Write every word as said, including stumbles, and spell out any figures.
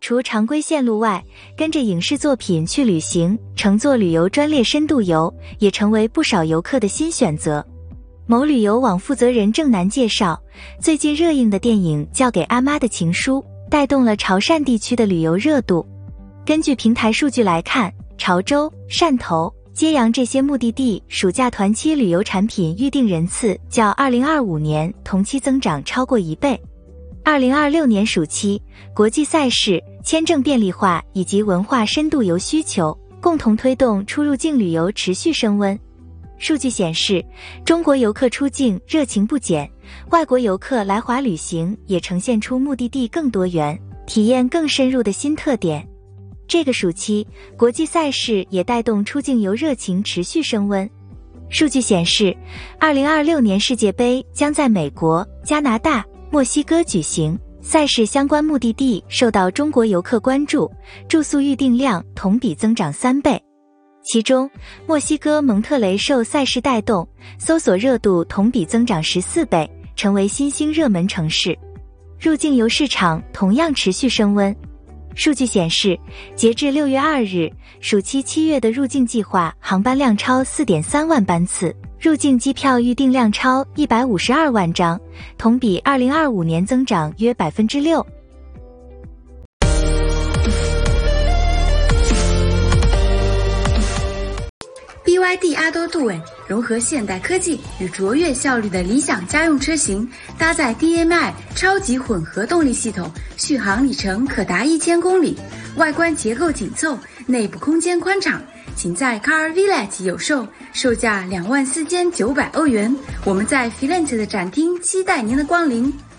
除常规线路外，跟着影视作品去旅行，乘坐旅游专列深度游，也成为不少游客的新选择。某旅游网负责人郑楠介绍，最近热映的电影《交给阿妈的情书》带动了潮汕地区的旅游热度。根据平台数据来看，潮州、汕头、揭阳这些目的地暑假团期旅游产品预订人次较二零二五年同期增长超过一倍。二零二六年暑期，国际赛事、签证便利化以及文化深度游需求共同推动出入境旅游持续升温。数据显示，中国游客出境热情不减，外国游客来华旅行也呈现出目的地更多元、体验更深入的新特点。这个暑期，国际赛事也带动出境游热情持续升温。数据显示，二零二六年世界杯将在美国、加拿大、墨西哥举行，赛事相关目的地受到中国游客关注，住宿预订量同比增长三倍。其中，墨西哥蒙特雷受赛事带动，搜索热度同比增长十四倍，成为新兴热门城市。入境游市场同样持续升温。数据显示，截至六月二日，暑期七月的入境计划航班量超 四点三万班次，入境机票预订量超一百五十二万张，同比二零二五年增长约 百分之六。 B Y D Ado Duet 融合现代科技与卓越效率的理想家用车型，搭载 D M I 超级混合动力系统，续航里程可达一千公里，外观结构紧凑，内部空间宽敞，仅在 Car Village 有售，售价两万四千九百欧元。我们在 Firenze 的展厅期待您的光临。